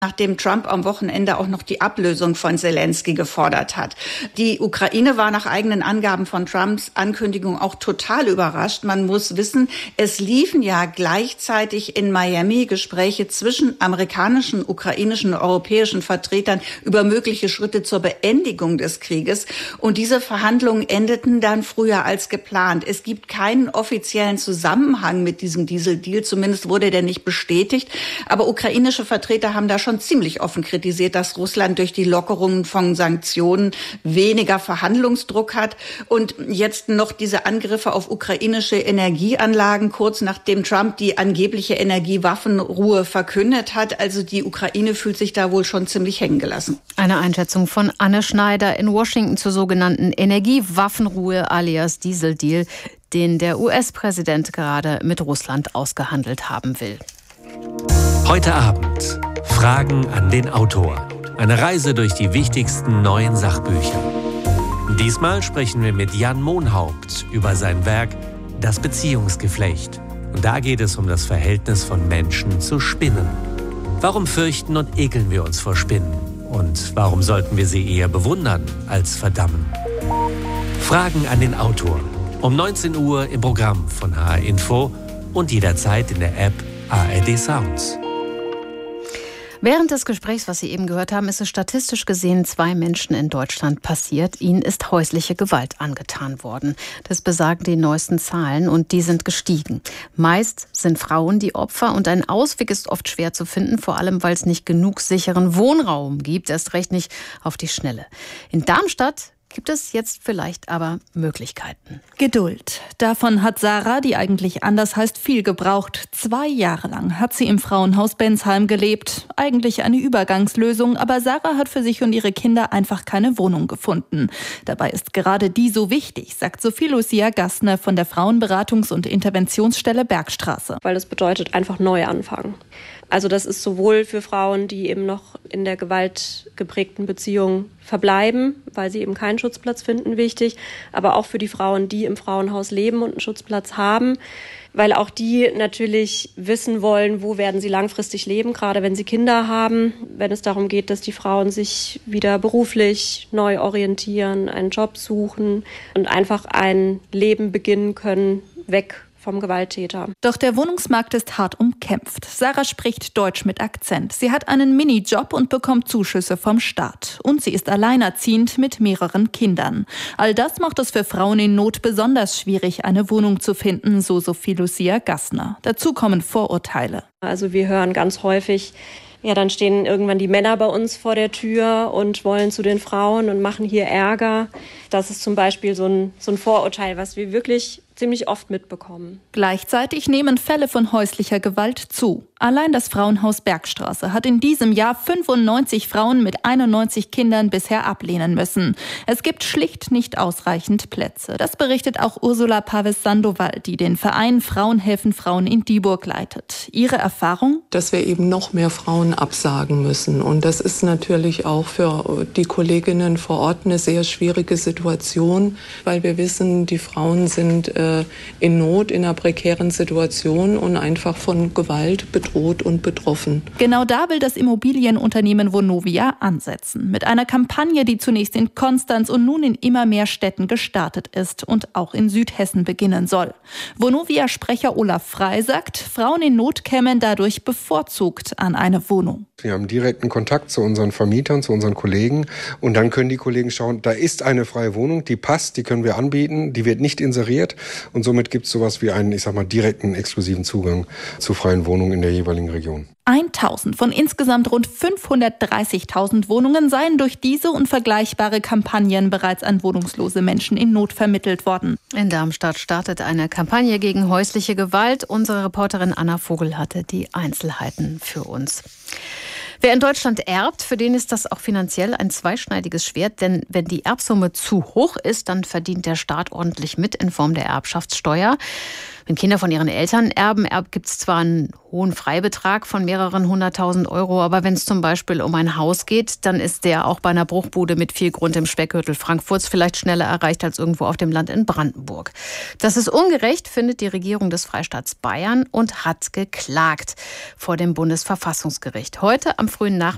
nachdem Trump am Wochenende auch noch die Ablösung von Selenskyj gefordert hat. Die Ukraine war nach eigenen Angaben von Trumps Ankündigung auch total überrascht. Man muss wissen, es liefen ja gleichzeitig in Miami Gespräche zwischen amerikanischen, ukrainischen und europäischen Vertretern über mögliche Schritte zur Beendigung des Krieges. Und diese Verhandlungen endeten dann früher als geplant. Es gibt keinen offiziellen Zusammenhang mit diesem Dieseldeal, zumindest wurde der nicht bestätigt. Aber ukrainische Vertreter haben da schon ziemlich offen kritisiert, dass Russland durch die Lockerungen von Sanktionen weniger Verhandlungsdruck hat. Und jetzt noch diese Angriffe auf ukrainische Energieanlagen, kurz nachdem Trump die angebliche Energiewaffenruhe verkündet hat. Also die Ukraine fühlt sich da wohl schon ziemlich hängen gelassen. Eine Einschätzung von Anne Schneider in Washington zur sogenannten Energiewaffenruhe alias Dieseldeal, den der US-Präsident gerade mit Russland ausgehandelt haben will. Heute Abend Fragen an den Autor. Eine Reise durch die wichtigsten neuen Sachbücher. Diesmal sprechen wir mit Jan Monhaupt über sein Werk Das Beziehungsgeflecht. Und da geht es um das Verhältnis von Menschen zu Spinnen. Warum fürchten und ekeln wir uns vor Spinnen? Und warum sollten wir sie eher bewundern als verdammen? Fragen an den Autor. Um 19 Uhr im Programm von HR Info und jederzeit in der App ARD Sounds. Während des Gesprächs, was Sie eben gehört haben, ist es statistisch gesehen 2 Menschen in Deutschland passiert. Ihnen ist häusliche Gewalt angetan worden. Das besagen die neuesten Zahlen und die sind gestiegen. Meist sind Frauen die Opfer und ein Ausweg ist oft schwer zu finden, vor allem weil es nicht genug sicheren Wohnraum gibt, erst recht nicht auf die Schnelle. In Darmstadt gibt es jetzt vielleicht aber Möglichkeiten. Geduld. Davon hat Sarah, die eigentlich anders heißt, viel gebraucht. 2 Jahre lang hat sie im Frauenhaus Bensheim gelebt. Eigentlich eine Übergangslösung, aber Sarah hat für sich und ihre Kinder einfach keine Wohnung gefunden. Dabei ist gerade die so wichtig, sagt Sophie Lucia Gassner von der Frauenberatungs- und Interventionsstelle Bergstraße. Weil das bedeutet einfach neu anfangen. Also das ist sowohl für Frauen, die eben noch in der gewaltgeprägten Beziehung verbleiben, weil sie eben keinen Schutzplatz finden, wichtig, aber auch für die Frauen, die im Frauenhaus leben und einen Schutzplatz haben, weil auch die natürlich wissen wollen, wo werden sie langfristig leben, gerade wenn sie Kinder haben, wenn es darum geht, dass die Frauen sich wieder beruflich neu orientieren, einen Job suchen und einfach ein Leben beginnen können, weg vom Gewalttäter. Doch der Wohnungsmarkt ist hart umkämpft. Sarah spricht Deutsch mit Akzent. Sie hat einen Minijob und bekommt Zuschüsse vom Staat. Und sie ist alleinerziehend mit mehreren Kindern. All das macht es für Frauen in Not besonders schwierig, eine Wohnung zu finden, so Sophie Lucia Gassner. Dazu kommen Vorurteile. Also wir hören ganz häufig, ja, dann stehen irgendwann die Männer bei uns vor der Tür und wollen zu den Frauen und machen hier Ärger. Das ist zum Beispiel so ein Vorurteil, was wir wirklich ziemlich oft mitbekommen. Gleichzeitig nehmen Fälle von häuslicher Gewalt zu. Allein das Frauenhaus Bergstraße hat in diesem Jahr 95 Frauen mit 91 Kindern bisher ablehnen müssen. Es gibt schlicht nicht ausreichend Plätze. Das berichtet auch Ursula Paves-Sandoval, die den Verein Frauen helfen Frauen in Dieburg leitet. Ihre Erfahrung? Dass wir eben noch mehr Frauen absagen müssen. Und das ist natürlich auch für die Kolleginnen vor Ort eine sehr schwierige Situation, weil wir wissen, die Frauen sind in Not, in einer prekären Situation und einfach von Gewalt bedroht und betroffen. Genau da will das Immobilienunternehmen Vonovia ansetzen. Mit einer Kampagne, die zunächst in Konstanz und nun in immer mehr Städten gestartet ist und auch in Südhessen beginnen soll. Vonovia-Sprecher Olaf Frey sagt, Frauen in Not kämen dadurch bevorzugt an eine Wohnung. Wir haben direkten Kontakt zu unseren Vermietern, zu unseren Kollegen und dann können die Kollegen schauen, da ist eine freie Wohnung, die passt, die können wir anbieten, die wird nicht inseriert und somit gibt es sowas wie einen, direkten, exklusiven Zugang zu freien Wohnungen in der jeweiligen Region. 1000 von insgesamt rund 530.000 Wohnungen seien durch diese und vergleichbare Kampagnen bereits an wohnungslose Menschen in Not vermittelt worden. In Darmstadt startet eine Kampagne gegen häusliche Gewalt. Unsere Reporterin Anna Vogel hatte die Einzelheiten für uns. Wer in Deutschland erbt, für den ist das auch finanziell ein zweischneidiges Schwert. Denn wenn die Erbsumme zu hoch ist, dann verdient der Staat ordentlich mit in Form der Erbschaftssteuer. Wenn Kinder von ihren Eltern erben, gibt es zwar einen hohen Freibetrag von mehreren 100.000 Euro, aber wenn es zum Beispiel um ein Haus geht, dann ist der auch bei einer Bruchbude mit viel Grund im Speckgürtel Frankfurts vielleicht schneller erreicht als irgendwo auf dem Land in Brandenburg. Das ist ungerecht, findet die Regierung des Freistaats Bayern und hat geklagt vor dem Bundesverfassungsgericht. Heute am frühen Nachmittag